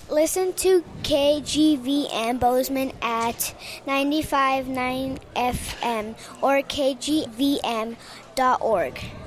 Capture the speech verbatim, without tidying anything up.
Listen to K G V M Bozeman at ninety-five point nine F M or k g v m dot org.